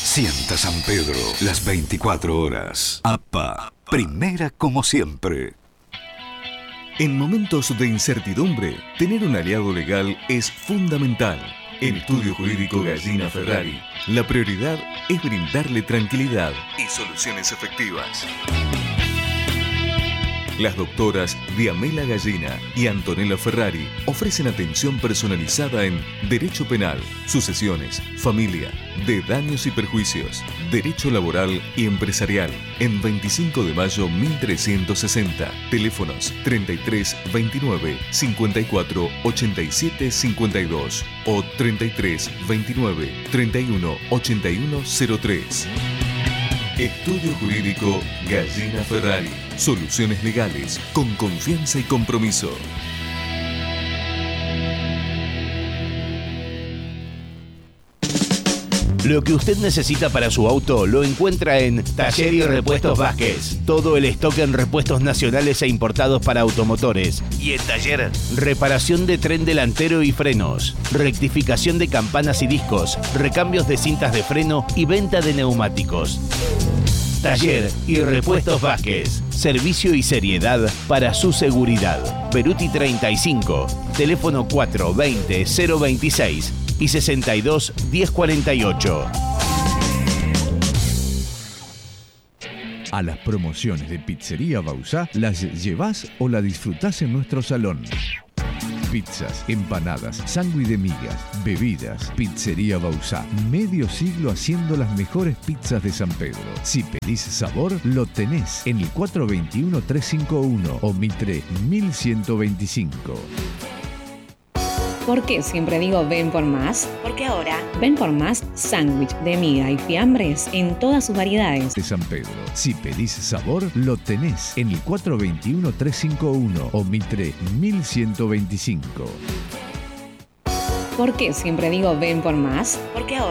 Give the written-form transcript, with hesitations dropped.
Sienta San Pedro las 24 horas. APA, primera como siempre. En momentos de incertidumbre, tener un aliado legal es fundamental. En Estudio Jurídico Gallina Ferrari, la prioridad es brindarle tranquilidad y soluciones efectivas. Las doctoras Diamela Gallina y Antonella Ferrari ofrecen atención personalizada en Derecho Penal, Sucesiones, Familia, de Daños y Perjuicios, Derecho Laboral y Empresarial, en 25 de mayo 1360. Teléfonos 33 29 54 87 52 o 33 29 31 81 03. Estudio Jurídico Gallina Ferrari. Soluciones legales con confianza y compromiso. Lo que usted necesita para su auto lo encuentra en Taller y Repuestos Vázquez. Todo el stock en repuestos nacionales e importados para automotores. Y en taller, reparación de tren delantero y frenos, rectificación de campanas y discos, recambios de cintas de freno y venta de neumáticos. Taller y Repuestos Vázquez. Servicio y seriedad para su seguridad. Peruti 35, teléfono 420-026 y 62-1048. A las promociones de Pizzería Bausá las llevás o la disfrutás en nuestro salón. Pizzas, empanadas, sándwich de migas, bebidas. Pizzería Bausá. Medio siglo haciendo las mejores pizzas de San Pedro. Si pedís sabor, lo tenés en el 421-351 o Mitre 1125. ¿Por qué siempre digo ven por más? Porque ahora ven por más sándwich de miga y fiambres en todas sus variedades. De San Pedro. Si pedís sabor, lo tenés en el 421-351 o Mitre 1125. ¿Por qué siempre digo ven por más? Porque ahora